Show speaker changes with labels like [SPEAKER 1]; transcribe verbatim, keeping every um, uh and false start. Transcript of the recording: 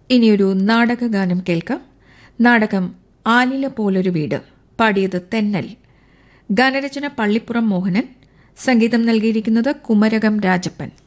[SPEAKER 1] ഇനിയൊരു നാടകഗാനം കേൾക്കാം. നാടകം ആലില പോലൊരു വീട്. പാടിയത് തെന്നൽ. ഗാനരചന പള്ളിപ്പുറം മോഹനൻ. സംഗീതം നൽകിയിരിക്കുന്നത് കുമരകം രാജപ്പൻ.